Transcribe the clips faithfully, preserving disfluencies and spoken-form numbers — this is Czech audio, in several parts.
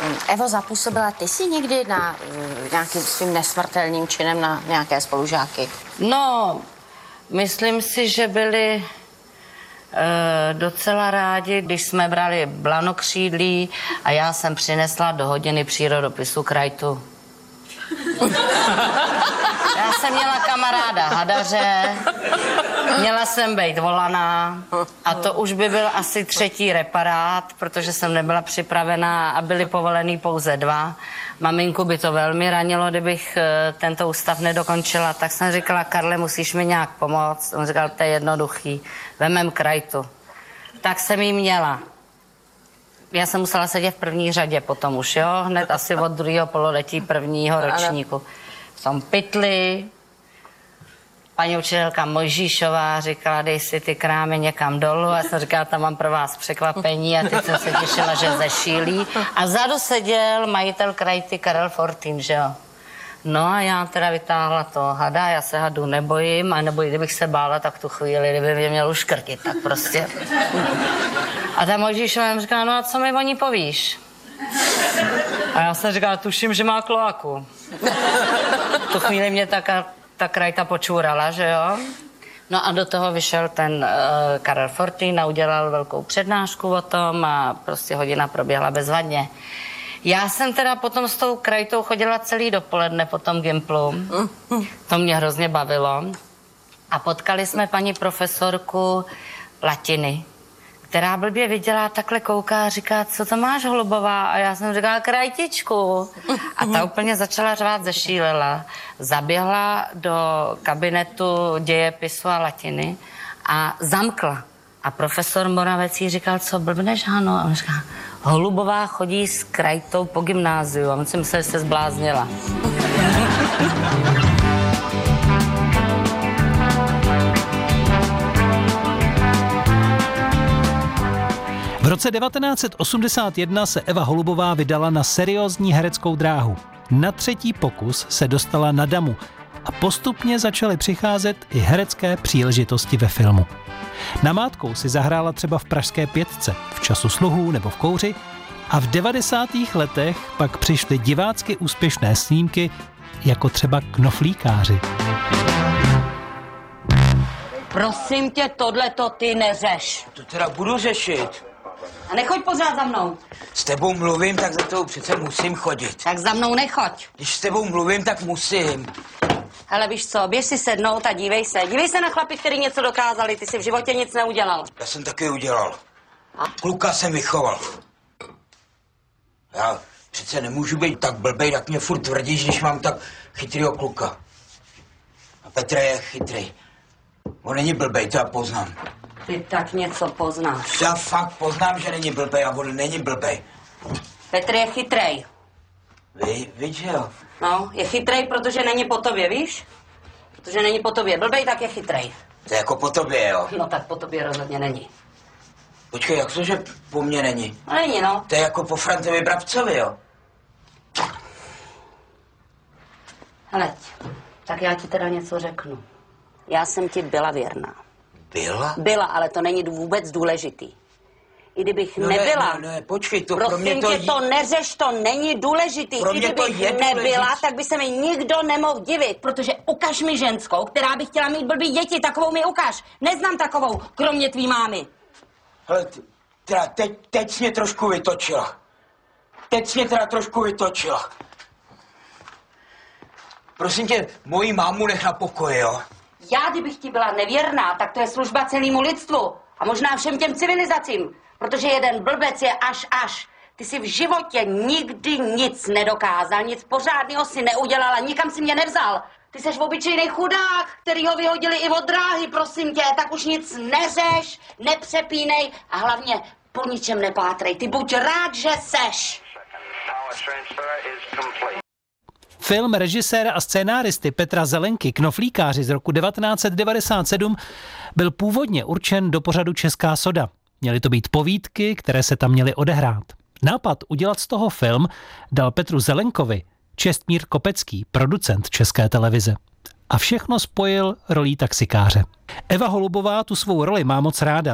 Evo, zapůsobila ty jsi někdy na uh, nějakým svým nesmrtelným činem na nějaké spolužáky? No, myslím si, že byli uh, docela rádi, když jsme brali blanokřídlí a já jsem přinesla do hodiny přírodopisu krajtu. Já jsem měla kamaráda hadaře, měla jsem být volaná a to už by byl asi třetí reparát, protože jsem nebyla připravená a byly povolený pouze dva. Maminku by to velmi ranilo, kdybych tento ústav nedokončila, tak jsem říkala, Karle, musíš mi nějak pomoct. On říkal, to je jednoduchý, vemem krajtu. Tak jsem jí měla. Já jsem musela sedět v první řadě potom už, jo, hned asi od druhého pololetí prvního ročníku. V tom pytli, paní učitelka Mojžíšová říkala, dej si ty krámy někam dolů. A já jsem říkala, tam mám pro vás překvapení a teď jsem se těšila, že zešílí. A vzadu seděl majitel krajty Karel Fortín, že jo. No a já teda vytáhla to hada, já se hadu nebojím, a nebo kdybych se bála, tak tu chvíli, kdyby mě měl uškrtit, tak prostě. A ta Mojžíšová mi říkala, no a co mi o ní povíš? A já jsem říkala, tuším, že má kloaku. Tu chvíli mě ta, ta krajta počůrala, že jo? No a do toho vyšel ten uh, Karel Fortín a udělal velkou přednášku o tom a prostě hodina proběhla bezvadně. Já jsem teda potom s tou krajtou chodila celý dopoledne po tom gimplu. To mě hrozně bavilo. A potkali jsme paní profesorku latiny, která blbě viděla, takhle kouká a říká, co to máš, Holubová? A já jsem říkala, krajtičku. A ta úplně začala řvát, zešílela. Zaběhla do kabinetu dějepisu a latiny a zamkla. A profesor Moravec jí říkal, co blbneš, Hano? A on říká, Holubová chodí s krajtou po gymnáziu. A on si myslel, že se zbláznila. V roce devatenáct set osmdesát jedna se Eva Holubová vydala na seriózní hereckou dráhu. Na třetí pokus se dostala na damu a postupně začaly přicházet i herecké příležitosti ve filmu. Namátkou si zahrála třeba v Pražské pětce, v Času sluhů nebo v Kouři a v devadesátých letech pak přišly divácky úspěšné snímky jako třeba Knoflíkáři. Prosím tě, tohleto ty neřeš. To teda budu řešit. A nechoď pořád za mnou. S tebou mluvím, tak za tebou přece musím chodit. Tak za mnou nechoď. Když s tebou mluvím, tak musím. Hele, víš co, běž si sednout a dívej se. Dívej se na chlapy, který něco dokázali, ty si v životě nic neudělal. Já jsem taky udělal. A? Kluka jsem vychoval. Já přece nemůžu být tak blbej, jak mě furt tvrdíš, když mám tak chytrýho kluka. A Petr je chytrý. On není blbej, to já poznám. Ty tak něco poznáš. Já fakt poznám, že není blbej a on není blbej. Petr je chytrej. Vy, víš, že jo? No, je chytrej, protože není po tobě, víš? Protože není po tobě blbej, tak je chytrej. To je jako po tobě, jo? No tak po tobě rozhodně není. Počkej, jak to, že po mně není? No není, no. To je jako po Frantovi Brabcovi, jo? Heleď, tak já ti teda něco řeknu. Já jsem ti byla věrná. Byla? Byla, ale to není vůbec důležitý. I kdybych no nebyla... Ne, ne, ne, počkej, to prosím pro mě to... tě, to neřeš, to není důležitý. Pro I mě to kdybych je nebyla, důležitý. tak by se mi nikdo nemohl divit, protože ukaž mi ženskou, která by chtěla mít blbý děti, takovou mi ukaž. Neznám takovou, kromě tvý mámy. Hele, teda teď, teď jsi mě trošku vytočila. Teď jsi mě teda trošku vytočila. Prosím tě, moji mámu nech na pokoji, jo? Já, kdybych ti byla nevěrná, tak to je služba celému lidstvu. A možná všem těm civilizacím. Protože jeden blbec je až až. Ty si v životě nikdy nic nedokázal, nic pořádného si neudělal a nikam si mě nevzal. Ty seš obyčejný chudák, který ho vyhodili i od dráhy, prosím tě. Tak už nic neřeš, nepřepínej a hlavně po ničem nepátrej. Ty buď rád, že seš. Film režiséra a scénáristy Petra Zelenky Knoflíkáři z roku devatenáct set devadesát sedm byl původně určen do pořadu Česká soda. Měly to být povídky, které se tam měly odehrát. Nápad udělat z toho film dal Petru Zelenkovi Čestmír Kopecký, producent České televize. A všechno spojil rolí taxikáře. Eva Holubová tu svou roli má moc ráda.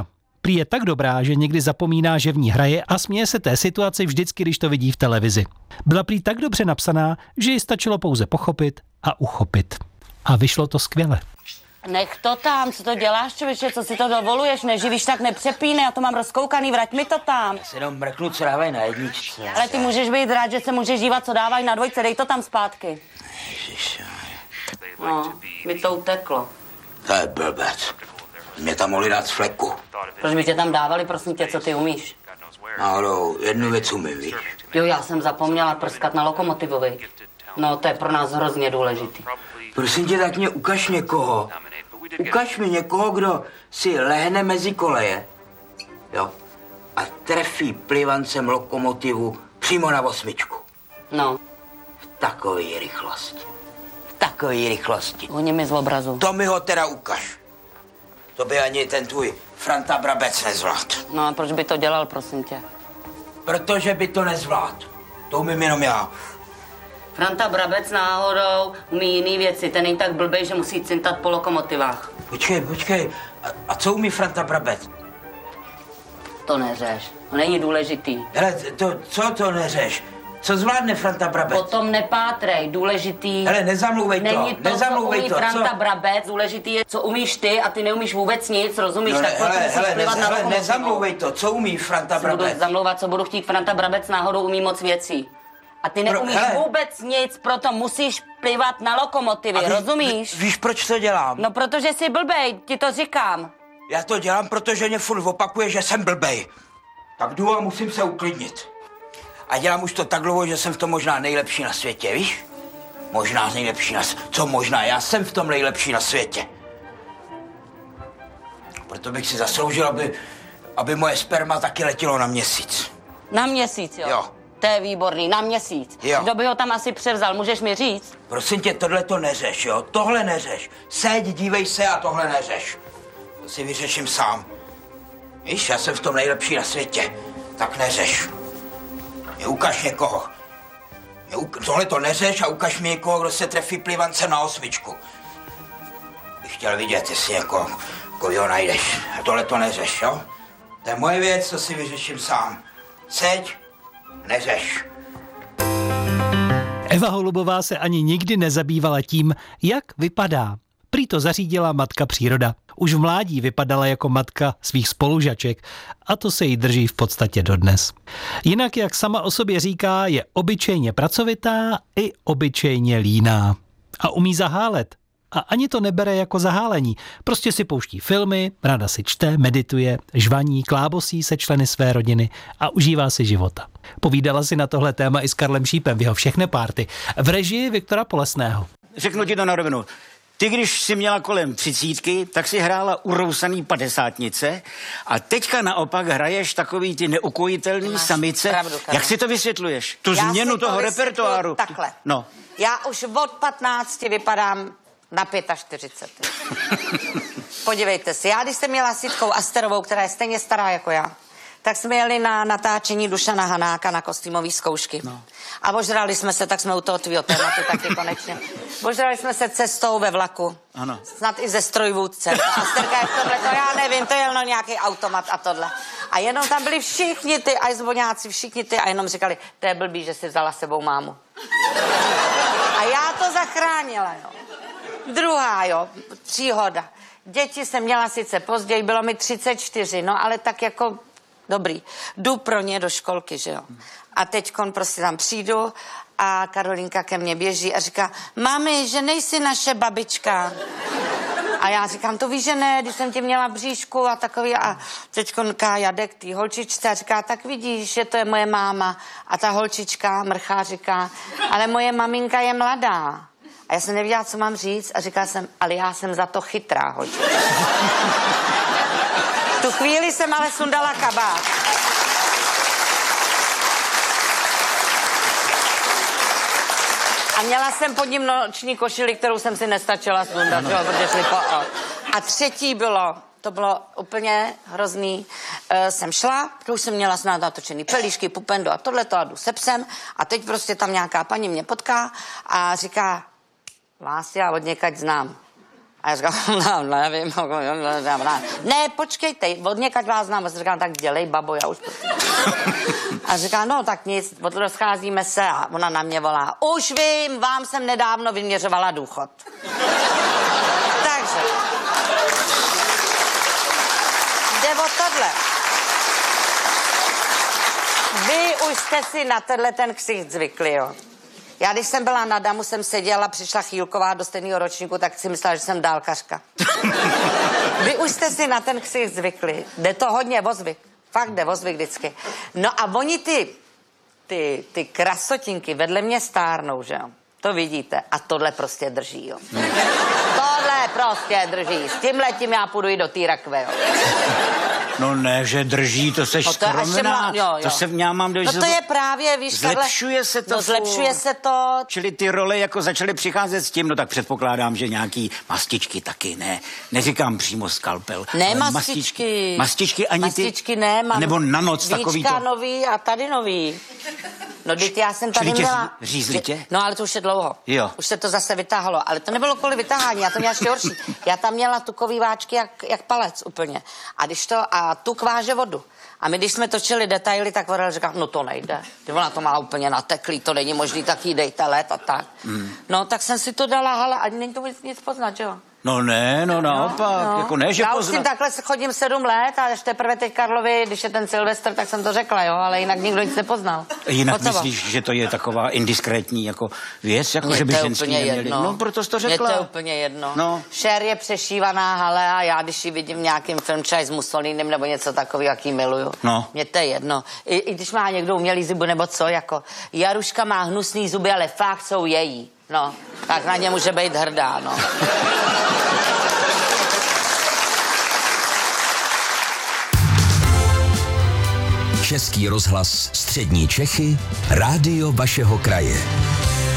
Prý je tak dobrá, že někdy zapomíná, že v ní hraje a směje se té situaci vždycky, když to vidí v televizi. Byla prý tak dobře napsaná, že ji stačilo pouze pochopit a uchopit. A vyšlo to skvěle. Nech to tam, co to děláš, člověče, co si to dovoluješ, neživíš, tak nepřepíne, já to mám rozkoukaný, vrať mi to tam. Já se jenom mrknu, co dávají na jedničce. Ale ty můžeš být rád, že se můžeš dívat, co dávají na dvojce, dej to tam zpátky. Ježiš, No, mi to uteklo. to je blbec. Mě tam mohli dát z fleku. Proč by tě tam dávali, prosím tě, co ty umíš? Náhodou, jednu věc umím, víš? Jo, já jsem zapomněla prskat na lokomotivovi. No, to je pro nás hrozně důležitý. Prosím tě, tak mě ukaž někoho. Ukaž mi někoho, kdo si lehne mezi koleje, jo, a trefí plivancem lokomotivu přímo na osmičku. No, V takové rychlosti. V takové rychlosti. hodně mi z obrazu. To mi ho teda ukaž. To by ani ten tvůj Franta Brabec nezvlád. No a proč by to dělal, prosím tě? Protože by to nezvlád. To umím jenom já. Franta Brabec náhodou umí jiný věci, ten není tak blbej, že musí cintat po lokomotivách. Počkej, počkej. A, a co umí Franta Brabec? To neřeš, to není důležitý. Hele, to, co to neřeš? Co zvládne Franta Brabec? Potom nepátrej, důležitý. Hele, nezamlouvej to, Není to, nezamlouvej co umí to, Franta co? Brabec, důležitý je, co umíš ty a ty neumíš vůbec nic, rozumíš? No, ne, tak proto hele, musíš hele, plivat ne, na hele, lokomotivu. nezamlouvej to, co umí Franta Budu Brabec? zamlouvat, co budu chtít, Franta Brabec náhodou umí moc věcí. A ty Pro- neumíš hele. vůbec nic, proto musíš plivat na lokomotivy, A ví- rozumíš? ví- Víš, proč to dělám? No protože jsi blbej, ti to říkám. Já to dělám, protože mě furt opakuje, že jsem blbej. Tak jdu a musím se uklidnit. A dělám už to tak dlouho, že jsem v tom možná nejlepší na světě, víš? Možná nejlepší na světě. Co možná? Já jsem v tom nejlepší na světě. Proto bych si zasloužil, aby, aby moje sperma taky letělo na měsíc. Na měsíc, jo? Jo. To je výborný, na měsíc. Jo. Kdo by ho tam asi převzal, můžeš mi říct? Prosím tě, tohle to neřeš, jo? Tohle neřeš. Seď, dívej se a tohle neřeš. To si vyřeším sám. Víš, já jsem v tom nejlepší na světě. Tak neřeš. Mě ukaž někoho. Mě uk- tohle to neřeš a ukaž mi někoho, kdo se trefí plivancem na osmičku. Bych chtěl vidět, jestli někoho, koho najdeš. A tohle to neřeš, jo? To je moje věc, to si vyřeším sám. Seď, neřeš. Eva Holubová se ani nikdy nezabývala tím, jak vypadá. Prý to zařídila matka příroda. Už v mládí vypadala jako matka svých spolužaček a to se jí drží v podstatě dodnes. Jinak, jak sama o sobě říká, je obyčejně pracovitá i obyčejně líná. A umí zahálet. A ani to nebere jako zahálení. Prostě si pouští filmy, ráda si čte, medituje, žvaní, klábosí se členy své rodiny a užívá si života. Povídala si na tohle téma i s Karlem Šípem v jeho Všechny párty v režii Viktora Polesného. Řeknu ti to na rovinu. Ty, když jsi měla kolem třicítky, tak si hrála urousaný padesátnice a teďka naopak hraješ takový ty neukojitelný Máš samice. pravdu, Karel. Jak si to vysvětluješ? Tu Já změnu si to toho vysvětluju repertoáru. takhle. No. Já už od patnácti vypadám na čtyřicet pět. Podívejte se, já když jsem měla s Jitkou Asterovou, která je stejně stará jako já, tak jsme jeli na natáčení Dušana Hanáka na kostýmové zkoušky. No. A ožrali jsme se, tak jsme u toho tvýho tématu taky konečně. Ožrali jsme se cestou ve vlaku. Ano. Snad i ze strojvůdce. Asterka je v tomhle, to já nevím, to je jenom nějaký automat a tohle. A jenom tam byli všichni ty ajzvoňáci, všichni ty a jenom říkali, to je blbý, že si vzala sebou mámu. A já to zachránila, jo. Druhá, jo, příhoda. Děti jsem měla sice později, bylo mi třicet čtyři, no ale tak jako dobrý. Jdu pro ně do školky, že jo. A teďkon prostě tam přijdu a Karolinka ke mně běží a říká, mami, že nejsi naše babička. A já říkám, to víš, že ne, když jsem tě měla v bříšku a takový. A teďkon Kája jde k té holčičce a říká, tak vidíš, že to je moje máma. A ta holčička mrchá říká, ale moje maminka je mladá. A já jsem nevěděla, co mám říct a říkala jsem, ale já jsem za to chytrá, holčička. Tu chvíli jsem ale sundala kabát. A měla jsem pod ním noční košili, kterou jsem si nestačila sundat, jo, protože šli po... A třetí bylo, to bylo úplně hrozný, e, jsem šla, už jsem měla snad natočený pelíšky, pupendu a tohleto a jdu se psem a teď prostě tam nějaká paní mě potká a říká, vás já od někať znám. A já říkám, no, nevím, ne, počkejte, od někaď vás znám. A říkám, tak dělej, babo, já už... A říká, no tak nic, rozcházíme se a ona na mě volá, už vím, vám jsem nedávno vyměřovala důchod. Takže, jde o tohle. Vy už jste si na tenhle ten ksicht zvykli, jo. Já, když jsem byla na damu, jsem seděla, přišla Chýlková do stejného ročníku, tak si myslela, že jsem dálkařka. Vy už jste si na ten ksicht zvykli. Jde to hodně o zvyk. Fakt jde o zvyk vždycky. No a oni ty, ty, ty krasotinky vedle mě stárnou, že jo. To vidíte. A tohle prostě drží, jo. Hmm. Tohle prostě drží. S tímhletím já půjdu i do té rakve, jo. No ne, že drží, to seš No to, skromná, jo, jo. to se v něm mám dojít. No to je právě, víš, zlepšuje takhle, se to. No zlepšuje furt. se to. Čili ty role jako začaly přicházet s tím, no tak předpokládám, že nějaký mastičky taky, ne, neříkám přímo skalpel. Ne ale mastičky. Mastičky ani ty. Mastičky ne, mám. Nebo na noc takový to. Víčka nový a tady nový. No, teď já jsem tady Čili tě měla... řízli tě? No, ale to už je dlouho. Jo. Už se to zase vytáhlo. Ale to nebylo kvůli vytáhání, já to měla ještě horší. Já tam měla tukový váčky jak, jak palec úplně. A když to... A tuk váže vodu. A my, když jsme točili detaily, tak Vorel říká, no to nejde. Ona to má úplně nateklý, to není možný, tak jí dejte let a tak. Mm. No, tak jsem si to dala, ale ani není to nic, nic poznat, jo? No ne, no naopak, no. Jako ne, že já poznat. už s tím takhle chodím sedm let a ještě teprve teď Karlovi, když je ten Silvestr, tak jsem to řekla, jo, ale jinak nikdo nic nepoznal. Jinak myslíš, že to je taková indiskrétní jako věc, jako Mně že by to je ženský úplně neměli? jedno. No, proto jsi to řekla. Mně to je úplně jedno. No. Cher je přešívaná hale a já, když ji vidím v nějakým filmčaj s Mussolinem nebo něco takového, jaký miluju. No. Mně to je jedno. I, I když má někdo umělý zuby nebo co, jako Jaruška má hnusný zuby, ale fakt jsou její. No, tak na ně může být hrdá, no. Český rozhlas Střední Čechy, rádio vašeho kraje.